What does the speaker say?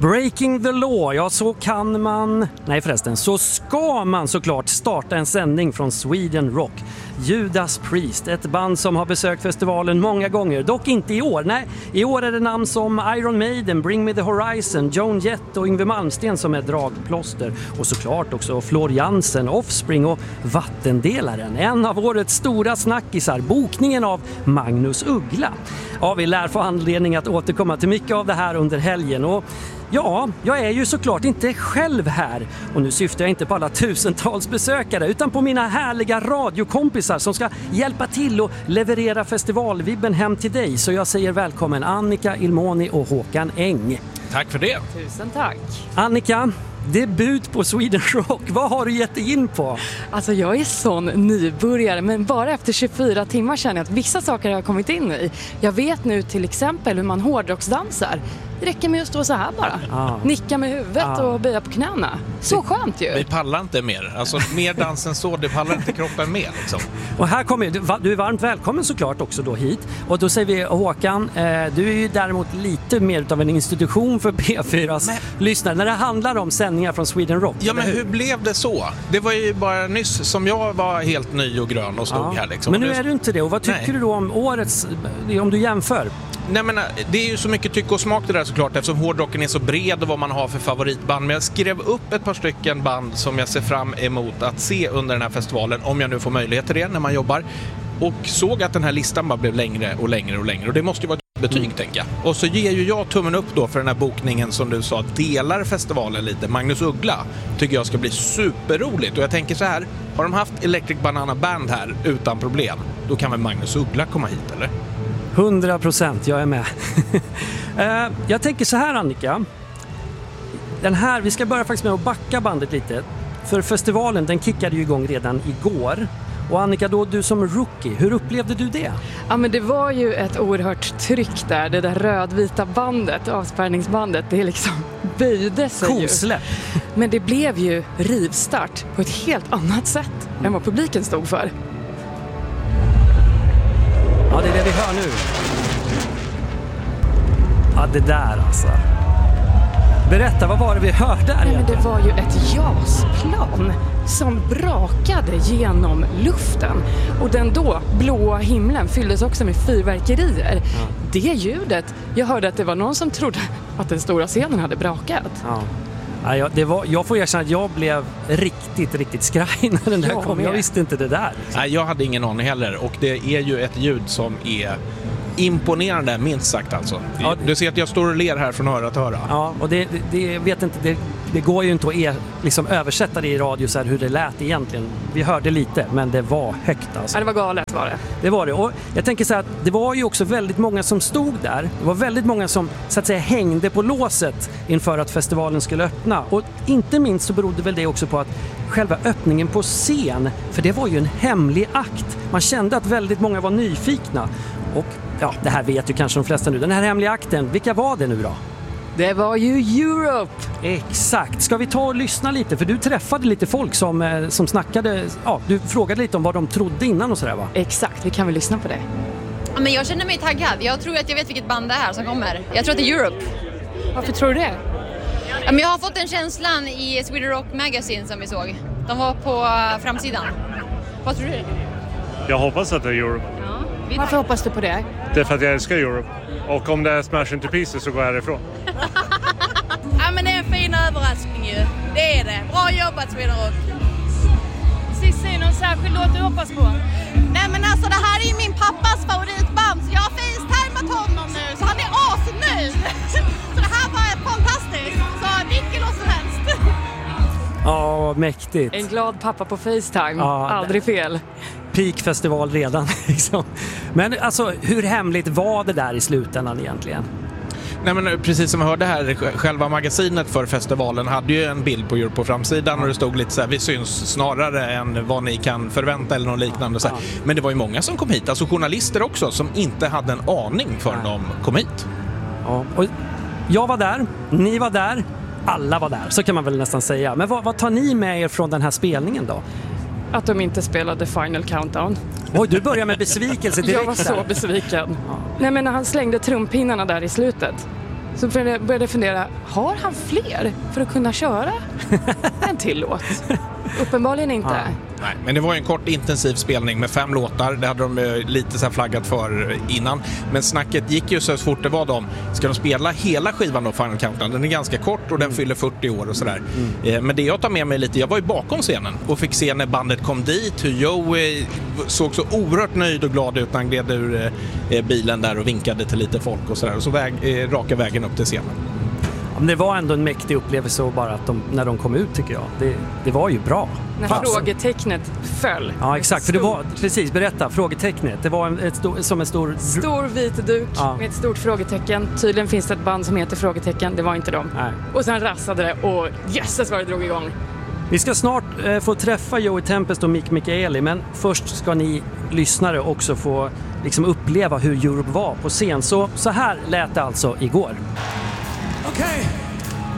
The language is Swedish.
Breaking the law, ja så kan man, nej förresten, så ska man såklart starta en sändning från Sweden Rock. Judas Priest, ett band som har besökt festivalen många gånger, dock inte i år. Nej, i år är det namn som Iron Maiden, Bring Me The Horizon, Joan Jett och Yngwie Malmsteen som är dragplåster. Och såklart också Floor Jansen, Offspring och Vattendelaren. En av årets stora snackisar, bokningen av Magnus Uggla. Ja, vi lär få anledning att återkomma till mycket av det här under helgen. Och ja, jag är ju såklart inte själv här. Och nu syftar jag inte på alla tusentals besökare utan på mina härliga radiokompisar som ska hjälpa till och leverera festivalvibben hem till dig. Så jag säger välkommen Annika Ilmoni och Håkan Eng. Tack för det. Tusen tack. Annika, debut på Sweden Rock. Vad har du gett dig in på? Alltså jag är sån nybörjare, men bara efter 24 timmar känner jag att vissa saker har kommit in i. Jag vet nu till exempel hur man hårdrocksdansar. Det räcker med att stå så här bara. Nicka med huvudet och böja på knäna. Så skönt ju. Vi pallar inte mer. Alltså mer dans än så, det pallar inte kroppen med liksom. Och här kommer du är varmt välkommen såklart också då hit. Och då säger vi Håkan, du är ju däremot lite mer av en institution för P4s lyssnare när det handlar om sändningar från Sweden Rock. Ja, men hur blev det så? Det var ju bara nyss som jag var helt ny och grön och stod här liksom. Men nu är du inte det. Och vad tycker du då om årets, om du jämför? Nej, men det är ju så mycket tycke och smak det där såklart, eftersom hårdrocken är så bred och vad man har för favoritband. Men jag skrev upp ett par stycken band som jag ser fram emot att se under den här festivalen, om jag nu får möjlighet till det när man jobbar. Och såg att den här listan bara blev längre och längre och längre. Och det måste ju vara ett betyg, tänker jag. Och så ger ju jag tummen upp då för den här bokningen som du sa, delar festivalen lite. Magnus Uggla tycker jag ska bli superroligt. Och jag tänker så här, har de haft Electric Banana Band här utan problem, då kan väl Magnus Uggla komma hit, eller? 100%, jag är med. Jag tänker så här Annika. Vi ska börja faktiskt med att backa bandet lite. För festivalen, den kickade ju igång redan igår. Och Annika, då du som rookie, hur upplevde du det? Ja, men det var ju ett oerhört tryck där. Det där rödvita bandet, avspärrningsbandet, det liksom böjde sig Kosläpp. ju. Men det blev ju rivstart på ett helt annat sätt än vad publiken stod för. Ja, det är det vi hör nu. Ja, det där alltså. Berätta, vad var det vi hörde där? Nej, men det var ju ett JAS-plan som brakade genom luften. Och den då blåa himlen fylldes också med fyrverkerier. Ja. Det ljudet, jag hörde att det var någon som trodde att den stora scenen hade brakat. Ja. Ja, jag får erkänna att jag blev riktigt skraj när den där kom. Jag visste inte det där. Liksom. Nej, jag hade ingen aning heller. Och det är ju ett ljud som är imponerande, minst sagt alltså. Ja, du ser att jag står och ler här från öra till öra. Ja, och det vet inte, det går ju inte att liksom översätta det i radio så här hur det lät egentligen. Vi hörde lite, men det var högt alltså. Ja, det var galet var det. Det var det. Och jag tänker så här att det var ju också väldigt många som stod där. Det var väldigt många som så att säga hängde på låset inför att festivalen skulle öppna. Och inte minst så berodde väl det också på att själva öppningen på scen, för det var ju en hemlig akt. Man kände att väldigt många var nyfikna. Och ja, det här vet ju kanske de flesta nu. Den här hemliga akten, vilka var det nu då? Det var ju Europe! Exakt. Ska vi ta och lyssna lite? För du träffade lite folk som snackade, ja, du frågade lite om vad de trodde innan och sådär va? Exakt, vi kan väl lyssna på det. Ja, men jag känner mig taggad. Jag tror att jag vet vilket band det är här som kommer. Jag tror att det är Europe. Varför tror du det? Ja, men jag har fått den känslan i Sweden Rock Magazine som vi såg. De var på framsidan. Vad tror du? Jag hoppas att det är Europe. Ja, varför hoppas du på det? Det är för att jag älskar Europe. Och om det är Smash Into Pieces så går jag härifrån. Ja, men det är en fin överraskning ju. Det är det. Bra jobbat Sweden Rock. Cissi, någon särskild låt du hoppas på? Nej, men alltså det här är ju min pappas favoritband. Så jag har facetimat honom nu. Så han är asnöjd. Så det här var fantastiskt. Så vilken låt som helst. Ja, mäktigt. En glad pappa på FaceTime. Ja, aldrig fel. Peak-festival redan liksom. Men alltså, hur hemligt var det där i slutändan egentligen? Nej, men precis som vi hörde här, själva magasinet för festivalen hade ju en bild på Europe på framsidan och det stod lite så här, vi syns snarare än vad ni kan förvänta eller något liknande. Så här. Men det var ju många som kom hit, alltså journalister också, som inte hade en aning förrän de kom hit. Ja, och jag var där, ni var där, alla var där, så kan man väl nästan säga. Men vad tar ni med er från den här spelningen då? Att de inte spelade Final Countdown. Oj, du börjar med besvikelse direkt. Jag var så besviken. Ja. Nej, men när han slängde trumpinnarna där i slutet. Så började jag fundera, har han fler för att kunna köra en till låt? Uppenbarligen inte. Ja. Nej, men det var en kort intensiv spelning med 5 låtar. Det hade de lite så här flaggat för innan. Men snacket gick ju så fort det var dem. Ska de spela hela skivan då, Final Countdown? Den är ganska kort och den fyller 40 år och sådär. Men det jag tar med mig lite, jag var ju bakom scenen och fick se när bandet kom dit hur Joey såg så oerhört nöjd och glad ut när han gled ur bilen där och vinkade till lite folk och sådär. Och så raka vägen upp till scenen. Men det var ändå en mäktig upplevelse och bara att när de kom ut tycker jag. Det var ju bra. När frågetecknet föll. Ja, exakt. För det var, precis, berätta, frågetecknet. Det var som en stor vit duk med ett stort frågetecken. Tydligen finns det ett band som heter Frågetecken. Det var inte dem. Nej. Och sen rassade det och jösses vad det drog igång. Vi ska snart få träffa Joey Tempest och Mick Michaeli, men först ska ni lyssnare också få liksom uppleva hur Europe var på scen. Så här lät det alltså igår. Okay.